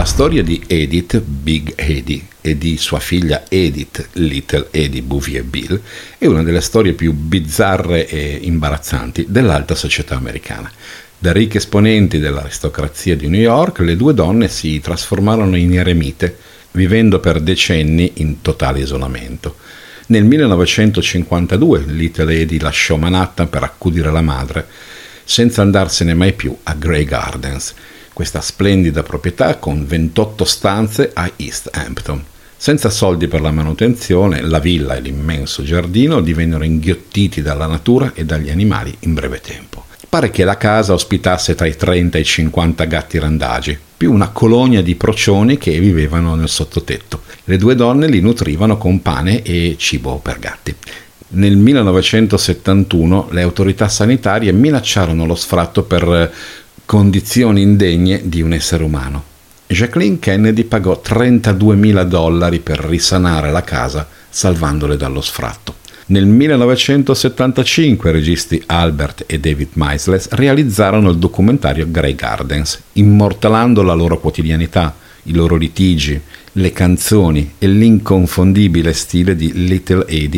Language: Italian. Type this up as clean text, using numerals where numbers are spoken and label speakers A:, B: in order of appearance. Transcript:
A: La storia di Edith, Big Eddie, e di sua figlia Edith, Little Eddie Bouvier Bill, è una delle storie più bizzarre e imbarazzanti dell'alta società americana. Da ricche esponenti dell'aristocrazia di New York, le due donne si trasformarono in eremite, vivendo per decenni in totale isolamento. Nel 1952 Little Eddie lasciò Manhattan per accudire la madre, senza andarsene mai più a Grey Gardens, questa splendida proprietà con 28 stanze a East Hampton. Senza soldi per la manutenzione, la villa e l'immenso giardino divennero inghiottiti dalla natura e dagli animali in breve tempo. Pare che la casa ospitasse tra i 30 e i 50 gatti randagi, più una colonia di procioni che vivevano nel sottotetto. Le due donne li nutrivano con pane e cibo per gatti. Nel 1971 le autorità sanitarie minacciarono lo sfratto per condizioni indegne di un essere umano. Jacqueline Kennedy pagò $32.000 per risanare la casa, salvandole dallo sfratto. Nel 1975 i registi Albert e David Maysles realizzarono il documentario Grey Gardens, immortalando la loro quotidianità, i loro litigi, le canzoni e l'inconfondibile stile di Little Eddie